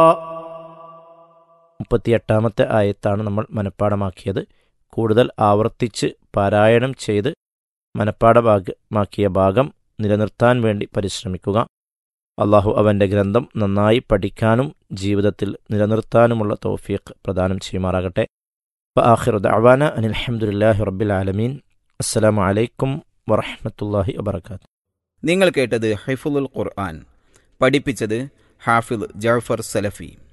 38-ാമത്തെ ആയത്താണ് നമ്മൾ മനഃപ്പാടമാക്കിയത്. കൂടുതൽ ആവർത്തിച്ച് പാരായണം ചെയ്ത് മനഃപ്പാടമാക്കിയ ഭാഗം നിലനിർത്താൻ വേണ്ടി പരിശ്രമിക്കുക. അള്ളാഹു അവൻ്റെ ഗ്രന്ഥം നന്നായി പഠിക്കാനും ജീവിതത്തിൽ നിലനിർത്താനുമുള്ള തൗഫീഖ് പ്രദാനം ചെയ്യുമാറാകട്ടെ. വആഖിറു ദഅവാന അനിൽ ഹംദുലില്ലാഹി റബ്ബിൽ ആലമീൻ. അസ്സലാമു അലൈക്കും വറഹ്മത്തുള്ളാഹി വബറകാതുഹു. നിങ്ങൾ കേട്ടത് ഹിഫ്ളുൽ ഖുർആൻ. പഠിപ്പിച്ചത് ഹാഫിദ് ജഅഫർ സലഫി.